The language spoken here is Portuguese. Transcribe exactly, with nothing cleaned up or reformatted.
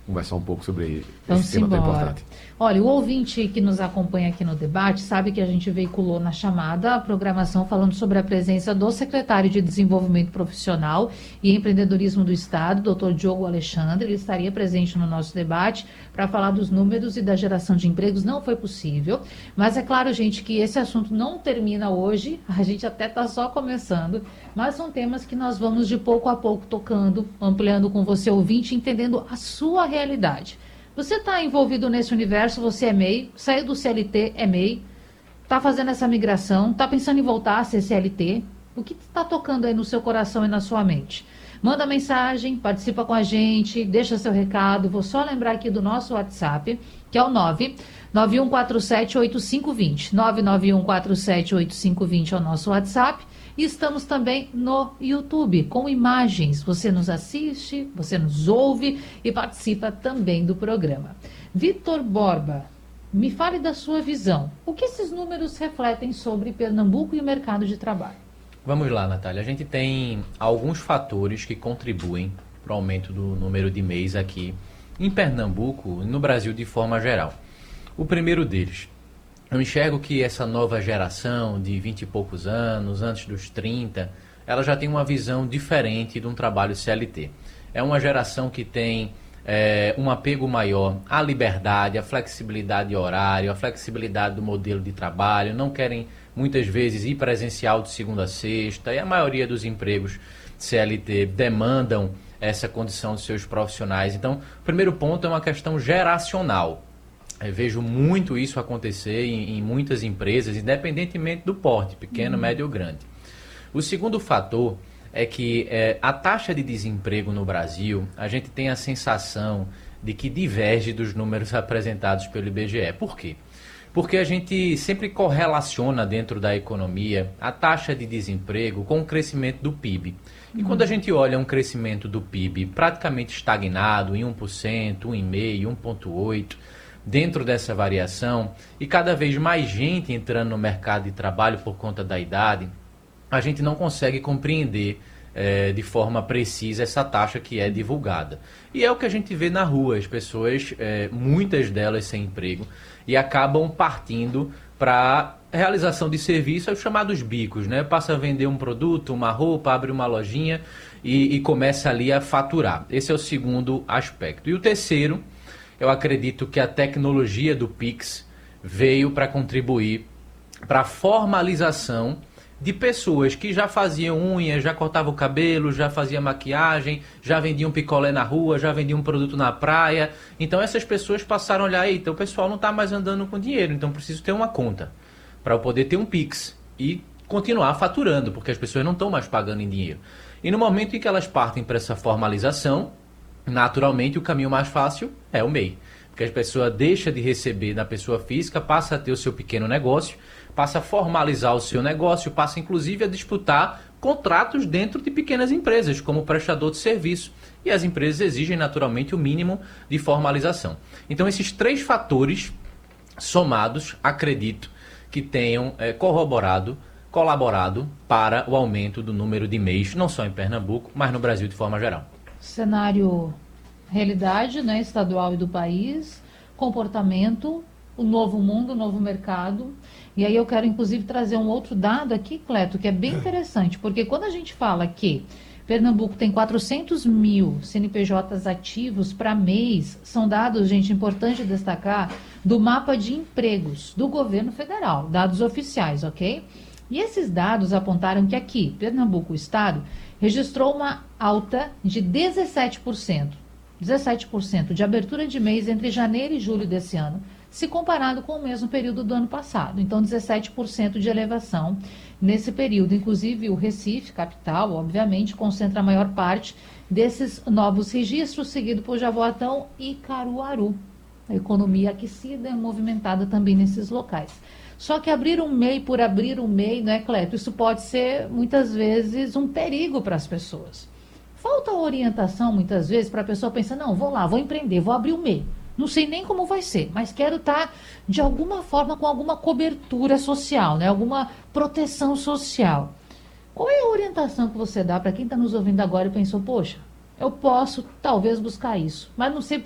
conversar um pouco sobre Vamos esse tema tão embora. importante. Olha, o ouvinte que nos acompanha aqui no debate sabe que a gente veiculou na chamada a programação falando sobre a presença do secretário de Desenvolvimento Profissional e Empreendedorismo do Estado, doutor Diogo Alexandre. Ele estaria presente no nosso debate para falar dos números e da geração de empregos. Não foi possível, mas é claro, gente, que esse assunto não termina hoje, a gente até está só começando, mas são temas que nós vamos de pouco a pouco tocando, ampliando com você, ouvinte, entendendo a sua realidade. Você está envolvido nesse universo, você é M E I, saiu do C L T, é M E I, está fazendo essa migração, está pensando em voltar a ser C L T. O que está tocando aí no seu coração e na sua mente? Manda mensagem, participa com a gente, deixa seu recado. Vou só lembrar aqui do nosso WhatsApp, que é o nove nove um quatro sete oito cinco dois zero. nove nove um quatro sete oito cinco dois zero é o nosso WhatsApp. E estamos também no YouTube, com imagens. Você nos assiste, você nos ouve e participa também do programa. Vitor Borba, me fale da sua visão. O que esses números refletem sobre Pernambuco e o mercado de trabalho? Vamos lá, Natália. A gente tem alguns fatores que contribuem para o aumento do número de M E Is aqui em Pernambuco e no Brasil de forma geral. O primeiro deles, eu enxergo que essa nova geração de vinte e poucos anos, antes dos trinta, ela já tem uma visão diferente de um trabalho C L T. É uma geração que tem é, um apego maior à liberdade, à flexibilidade horária, à flexibilidade do modelo de trabalho, não querem muitas vezes ir presencial de segunda a sexta, e a maioria dos empregos C L T demandam essa condição de seus profissionais. Então, o primeiro ponto é uma questão geracional. Eu vejo muito isso acontecer em, em muitas empresas, independentemente do porte, pequeno, uhum. médio ou grande. O segundo fator é que é, a taxa de desemprego no Brasil, a gente tem a sensação de que diverge dos números apresentados pelo I B G E. Por quê? Porque a gente sempre correlaciona dentro da economia a taxa de desemprego com o crescimento do P I B. E uhum. quando a gente olha um crescimento do P I B praticamente estagnado em um por cento, um vírgula cinco por cento, um vírgula oito por cento, dentro dessa variação, e cada vez mais gente entrando no mercado de trabalho por conta da idade, a gente não consegue compreender é, de forma precisa essa taxa que é divulgada. E é o que a gente vê na rua, as pessoas, é, muitas delas sem emprego, e acabam partindo para realização de serviços, os chamados bicos, né? Passa a vender um produto, uma roupa, abre uma lojinha e, e começa ali a faturar. Esse é o segundo aspecto. E o terceiro, eu acredito que a tecnologia do Pix veio para contribuir para a formalização de pessoas que já faziam unha, já cortavam o cabelo, já faziam maquiagem, já vendiam picolé na rua, já vendiam um produto na praia. Então essas pessoas passaram a olhar, eita, o pessoal não está mais andando com dinheiro, então preciso ter uma conta para eu poder ter um Pix e continuar faturando, porque as pessoas não estão mais pagando em dinheiro. E no momento em que elas partem para essa formalização, naturalmente o caminho mais fácil é o M E I. Porque a pessoa deixa de receber da pessoa física, passa a ter o seu pequeno negócio, passa a formalizar o seu negócio, passa inclusive a disputar contratos dentro de pequenas empresas, como prestador de serviço. E as empresas exigem naturalmente o mínimo de formalização. Então esses três fatores somados, acredito que tenham é, corroborado, colaborado para o aumento do número de M E Is, não só em Pernambuco, mas no Brasil de forma geral. Cenário, realidade, né, estadual e do país, comportamento, o novo mundo, o novo mercado. E aí eu quero, inclusive, trazer um outro dado aqui, Cleto, que é bem interessante, porque quando a gente fala que Pernambuco tem quatrocentos mil C N P Js ativos para mês, são dados, gente, importante destacar, do mapa de empregos do governo federal, dados oficiais, ok? E esses dados apontaram que aqui, Pernambuco, o estado, registrou uma alta de dezessete por cento, dezessete por cento de abertura de mês entre janeiro e julho desse ano, se comparado com o mesmo período do ano passado. Então, dezessete por cento de elevação nesse período. Inclusive, o Recife, capital, obviamente, concentra a maior parte desses novos registros, seguido por Jaboatão e Caruaru. A economia aquecida e movimentada também nesses locais. Só que abrir um M E I por abrir um M E I, não é, Cleto? Isso pode ser, muitas vezes, um perigo para as pessoas. Falta orientação, muitas vezes, para a pessoa pensar, não, vou lá, vou empreender, vou abrir um M E I. Não sei nem como vai ser, mas quero estar, de alguma forma, com alguma cobertura social, né? Alguma proteção social. Qual é a orientação que você dá para quem está nos ouvindo agora e pensou, poxa, eu posso talvez buscar isso, mas não sei